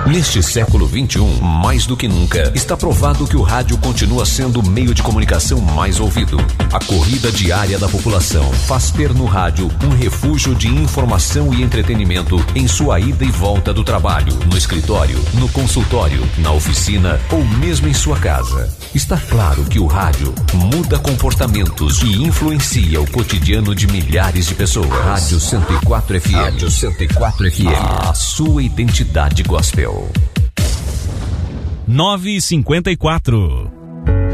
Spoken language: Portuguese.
Neste século 21, mais do que nunca, está provado que o rádio continua sendo o meio de comunicação mais ouvido. A corrida diária da população faz ter no rádio um refúgio de informação e entretenimento em sua ida e volta do trabalho, no escritório, no consultório, na oficina ou mesmo em sua casa. Está claro que o rádio muda comportamentos e influencia o cotidiano de milhares de pessoas. Rádio 104 FM. Rádio 104 FM. A sua identidade gospel. 9h54.